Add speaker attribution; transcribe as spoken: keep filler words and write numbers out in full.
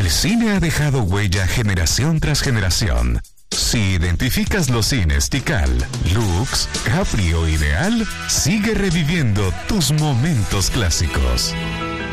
Speaker 1: El cine ha dejado huella generación tras generación. Si identificas los cines Tikal, Lux, Capri o Ideal, sigue reviviendo tus momentos clásicos.